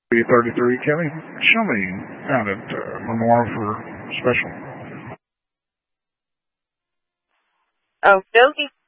B33, Kelly, show me out at Lenoir for special. Oh, Dokie.